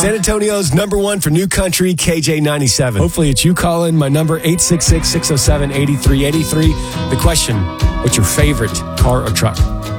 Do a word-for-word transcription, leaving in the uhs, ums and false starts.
San Antonio's number one for new country, K J ninety-seven. Hopefully it's you, Colin. My number, eight six six, six oh seven, eight three eight three. The question, what's your favorite car or truck?